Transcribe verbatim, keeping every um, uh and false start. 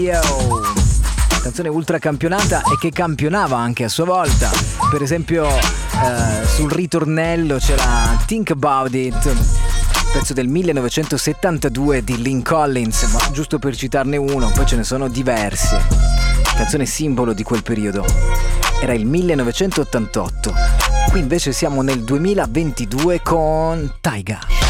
Yo, canzone ultra campionata e che campionava anche a sua volta. Per esempio eh, sul ritornello c'era Think About It, pezzo del millenovecentosettantadue di Lynn Collins, ma giusto per citarne uno, poi ce ne sono diversi. Canzone simbolo di quel periodo era il millenovecentottantotto. Qui invece siamo nel duemilaventidue con Tyga.